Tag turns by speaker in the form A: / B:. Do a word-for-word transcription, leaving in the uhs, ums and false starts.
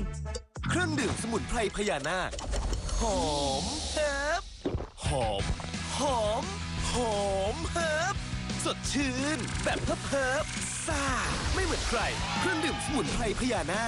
A: เครื่องดื่มสมุนไพรพญานาคหอมเฮิบหอมหอมหอมเฮิบสดชื่นแบบเฮิบเฮิบซ่าไม่เหมือนใครเครื่องดื่มสมุนไพรพญานาค